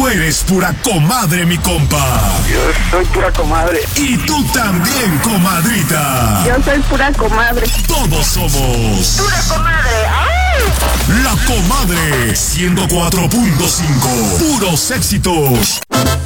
Tú eres pura comadre, mi compa. Yo soy pura comadre. Y tú también, comadrita. Yo soy pura comadre. Todos somos Pura comadre. ¡Ay! La Comadre 104.5. Puros éxitos.